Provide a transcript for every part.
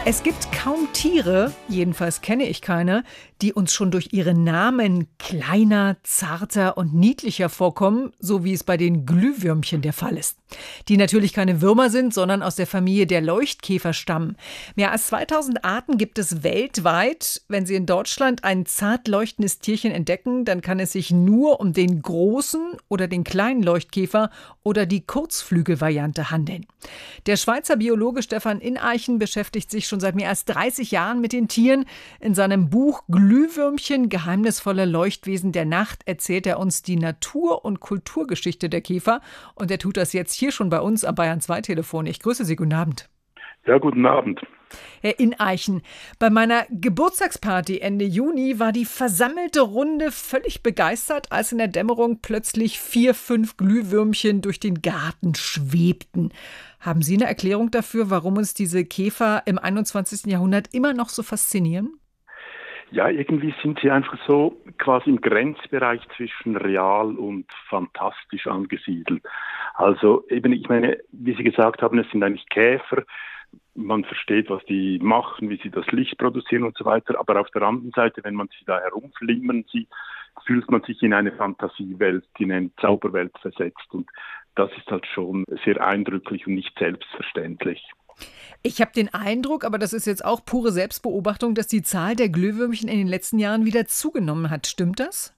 Es gibt kaum Tiere, jedenfalls kenne ich keine, die uns schon durch ihre Namen kleiner, zarter und niedlicher vorkommen, so wie es bei den Glühwürmchen der Fall ist. Die natürlich keine Würmer sind, sondern aus der Familie der Leuchtkäfer stammen. Mehr als 2000 Arten gibt es weltweit. Wenn Sie in Deutschland ein zart leuchtendes Tierchen entdecken, dann kann es sich nur um den großen oder den kleinen Leuchtkäfer oder die Kurzflügelvariante handeln. Der Schweizer Biologe Stefan Ineichen beschäftigt sich schon seit mehr als 30 Jahren mit den Tieren. In seinem Buch Glühwürmchen, geheimnisvolle Leuchtwesen der Nacht erzählt er uns die Natur- und Kulturgeschichte der Käfer. Und er tut das jetzt hier schon bei uns am Bayern 2 Telefon. Ich grüße Sie, guten Abend. Ja, guten Abend. Herr Ineichen, bei meiner Geburtstagsparty Ende Juni war die versammelte Runde völlig begeistert, als in der Dämmerung plötzlich 4, 5 Glühwürmchen durch den Garten schwebten. Haben Sie eine Erklärung dafür, warum uns diese Käfer im 21. Jahrhundert immer noch so faszinieren? Ja, irgendwie sind sie einfach so quasi im Grenzbereich zwischen real und fantastisch angesiedelt. Also eben, ich meine, wie Sie gesagt haben, es sind eigentlich Käfer. Man versteht, was die machen, wie sie das Licht produzieren und so weiter. Aber auf der anderen Seite, wenn man sie da herumflimmern sieht, fühlt man sich in eine Fantasiewelt, in eine Zauberwelt versetzt. Und das ist halt schon sehr eindrücklich und nicht selbstverständlich. Ich habe den Eindruck, aber das ist jetzt auch pure Selbstbeobachtung, dass die Zahl der Glühwürmchen in den letzten Jahren wieder zugenommen hat. Stimmt das?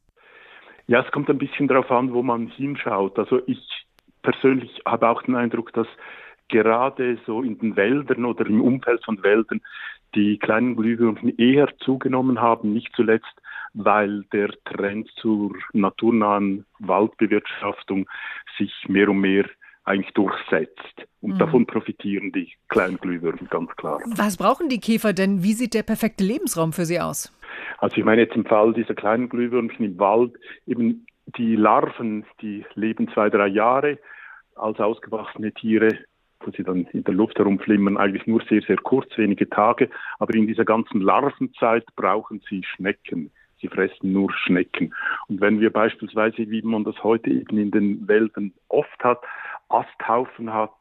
Ja, es kommt ein bisschen darauf an, wo man hinschaut. Also ich persönlich habe auch den Eindruck, dass gerade so in den Wäldern oder im Umfeld von Wäldern die kleinen Glühwürmchen eher zugenommen haben, nicht zuletzt, weil der Trend zur naturnahen Waldbewirtschaftung sich mehr und mehr eigentlich durchsetzt. Und davon profitieren die kleinen Glühwürmchen ganz klar. Was brauchen die Käfer denn? Wie sieht der perfekte Lebensraum für sie aus? Also ich meine jetzt im Fall dieser kleinen Glühwürmchen im Wald, eben die Larven, die leben 2, 3 Jahre als ausgewachsene Tiere, wo sie dann in der Luft herumflimmern, eigentlich nur sehr, sehr kurz, wenige Tage. Aber in dieser ganzen Larvenzeit brauchen sie Schnecken. Sie fressen nur Schnecken. Und wenn wir beispielsweise, wie man das heute eben in den Wäldern oft hat, Asthaufen hat,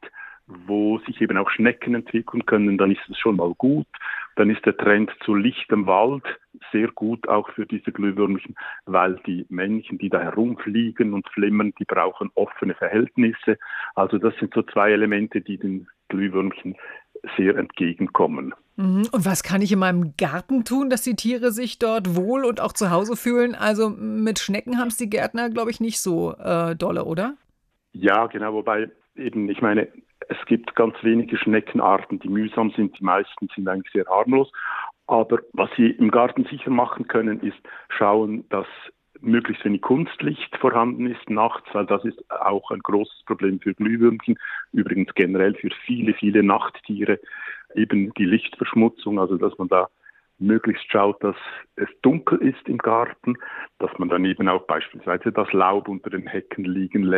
wo sich eben auch Schnecken entwickeln können, dann ist es schon mal gut. Dann ist der Trend zu lichtem Wald sehr gut auch für diese Glühwürmchen, weil die Männchen, die da herumfliegen und flimmern, die brauchen offene Verhältnisse. Also das sind so 2 Elemente, die den Glühwürmchen sehr entgegenkommen. Und was kann ich in meinem Garten tun, dass die Tiere sich dort wohl und auch zu Hause fühlen? Also mit Schnecken haben es die Gärtner, glaube ich, nicht so dolle, oder? Ja, genau, wobei eben, ich meine, es gibt ganz wenige Schneckenarten, die mühsam sind. Die meisten sind eigentlich sehr harmlos. Aber was Sie im Garten sicher machen können, ist schauen, dass möglichst wenig Kunstlicht vorhanden ist nachts, weil das ist auch ein großes Problem für Glühwürmchen, übrigens generell für viele, viele Nachttiere, eben die Lichtverschmutzung, also dass man da möglichst schaut, dass es dunkel ist im Garten, dass man dann eben auch beispielsweise das Laub unter den Hecken liegen lässt.